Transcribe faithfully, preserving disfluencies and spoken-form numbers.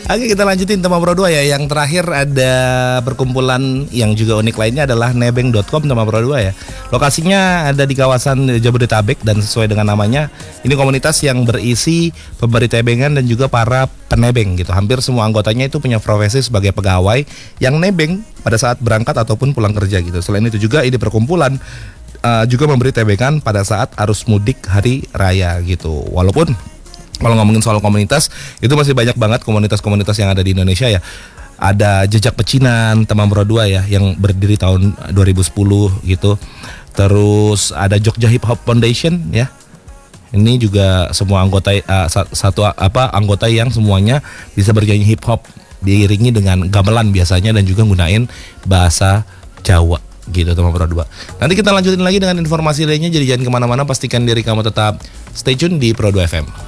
Oke, kita lanjutin tema Pro dua ya. Yang terakhir ada perkumpulan yang juga unik lainnya adalah nebeng dot com tema Pro dua ya. Lokasinya ada di kawasan Jabodetabek dan sesuai dengan namanya, ini komunitas yang berisi pemberi tebengan dan juga para penebeng gitu. Hampir semua anggotanya itu punya profesi sebagai pegawai yang nebeng pada saat berangkat ataupun pulang kerja gitu. Selain itu juga ini perkumpulan uh, juga memberi tebengan pada saat arus mudik hari raya gitu. Walaupun kalau ngomongin soal komunitas, itu masih banyak banget komunitas-komunitas yang ada di Indonesia ya. Ada Jejak Pecinan, Teman Pro dua ya, yang berdiri tahun dua ribu sepuluh gitu. Terus ada Jogja Hip Hop Foundation ya. Ini juga semua anggota uh, satu apa anggota yang semuanya bisa bernyanyi hip hop diiringi dengan gamelan biasanya dan juga gunain bahasa Jawa gitu Teman Pro dua. Nanti kita lanjutin lagi dengan informasi lainnya, jadi jangan kemana-mana, pastikan diri kamu tetap stay tune di Pro dua F M.